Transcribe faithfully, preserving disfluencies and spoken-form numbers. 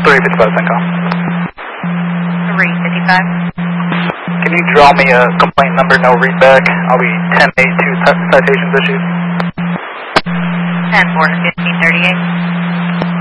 three fifty-five, Syncom. three fifty-five. Can you draw me a complaint number, no readback? I'll be ten eight two citations issued. ten four fifteen thirty-eight.